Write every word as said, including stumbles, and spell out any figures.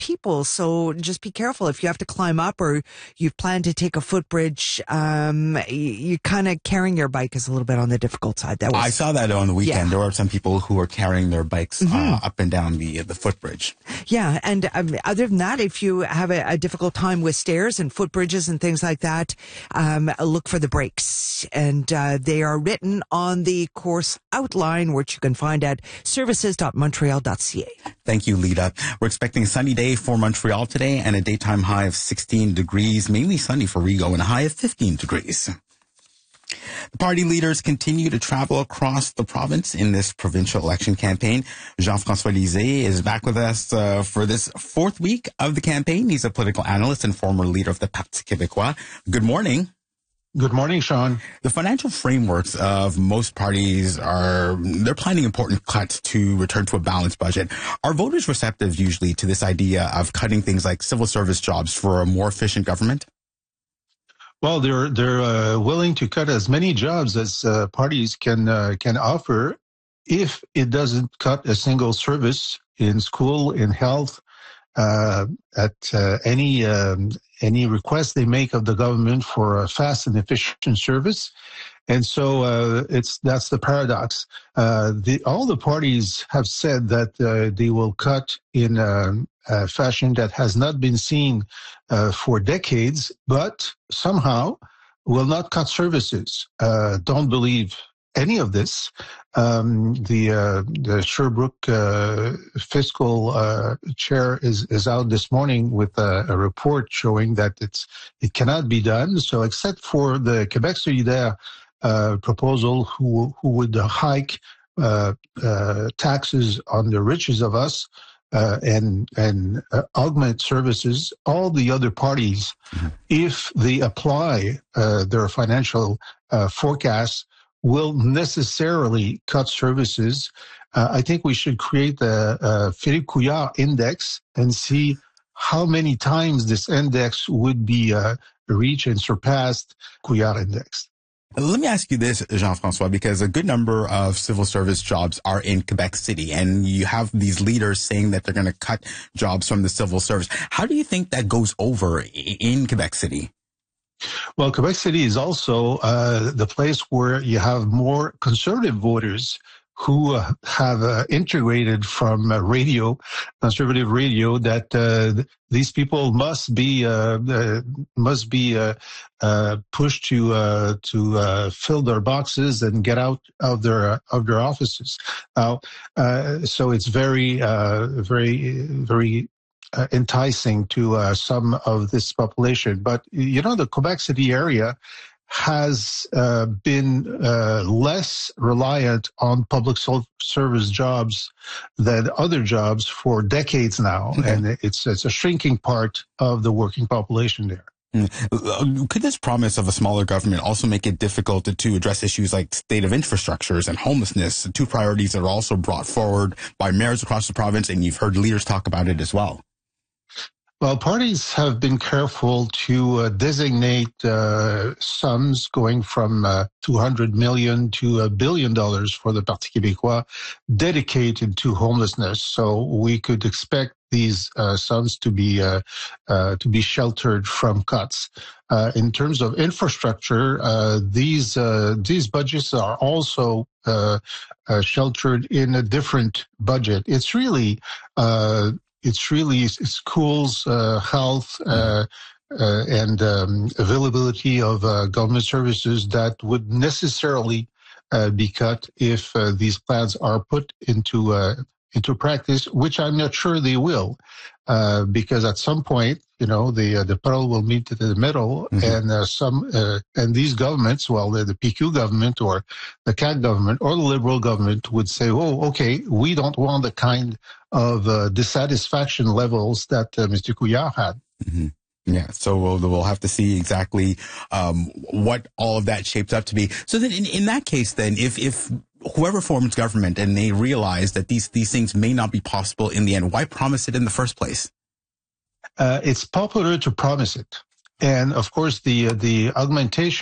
people. So just be careful if you have to climb up or you've planned to take a footbridge. Um, you kind of carrying your bike is a little bit on the difficult side. That was, I saw that on the weekend. Yeah. There were some people who were carrying their bikes Mm-hmm. uh, up and down the the footbridge. Yeah, and um, other than that, if you have a, a difficult time with stairs and footbridges and things like that, um, look for the brakes. And uh, they are written on the course outline, which you can find at services dot montreal dot c a. Thank you, Lita. We're expecting a sunny day for Montreal today and a daytime high of sixteen degrees, mainly sunny for Rigaud and a high of fifteen degrees. The party leaders continue to travel across the province in this provincial election campaign. Jean-François Lisée is back with us uh, for this fourth week of the campaign. He's a political analyst and former leader of the Parti québécois. Good morning. Good morning, Sean. The financial frameworks of most parties are, they're planning important cuts to return to a balanced budget. Are voters receptive usually to this idea of cutting things like civil service jobs for a more efficient government? Well, they're they're uh, willing to cut as many jobs as uh, parties can uh, can offer if it doesn't cut a single service in school, in health, uh, at uh, any um, any request they make of the government for a fast and efficient service. And so uh, it's that's the paradox. Uh, the, all the parties have said that uh, they will cut in a, a fashion that has not been seen uh, for decades, but somehow will not cut services. Uh, don't believe any of this. Um, the uh, the Sherbrooke uh, fiscal uh, chair is is out this morning with a, a report showing that it's it cannot be done. So except for the Québec solidaire Uh, proposal who who would hike uh, uh, taxes on the riches of us uh, and and uh, augment services. All the other parties, mm-hmm. if they apply uh, their financial uh, forecasts, will necessarily cut services. Uh, I think we should create a, a Philippe Couillard index and see how many times this index would be uh, reached and surpassed Couillard index. Let me ask you this, Jean-François, because a good number of civil service jobs are in Quebec City, and you have these leaders saying that they're going to cut jobs from the civil service. How do you think that goes over in Quebec City? Well, Quebec City is also uh, the place where you have more conservative voters who uh, have uh, integrated from uh, radio, conservative radio, that uh, these people must be uh, uh, must be uh, uh, pushed to uh, to uh, fill their boxes and get out of their uh, of their offices. Now, uh, so it's very uh, very very. Uh, enticing to uh, some of this population. But, you know, the Quebec City area has uh, been uh, less reliant on public service jobs than other jobs for decades now. Okay. And it's, it's a shrinking part of the working population there. Mm. Could this promise of a smaller government also make it difficult to, to address issues like state of infrastructures and homelessness, two priorities that are also brought forward by mayors across the province, and you've heard leaders talk about it as well? Well, parties have been careful to uh, designate uh, sums going from uh, two hundred million to a billion dollars for the Parti québécois dedicated to homelessness. So we could expect these uh, sums to be uh, uh, to be sheltered from cuts. Uh, in terms of infrastructure, uh, these uh, these budgets are also uh, uh, sheltered in a different budget. It's really uh, It's really schools, uh, health, uh, uh, and um, availability of uh, government services that would necessarily uh, be cut if uh, these plans are put into uh, into practice, which I'm not sure they will, uh, because at some point, you know, the uh, the pedal will meet in the middle, mm-hmm. and uh, some uh, and these governments, well, the, the P Q government or the C A Q government or the Liberal government would say, oh, okay, we don't want the kind of uh, dissatisfaction levels that uh, Mister Couillard had. Mm-hmm. Yeah, so we'll, we'll have to see exactly um, what all of that shapes up to be. So then, in, in that case, then, if if whoever forms government and they realize that these these things may not be possible in the end, why promise it in the first place? Uh, it's popular to promise it, and of course, the the augmentation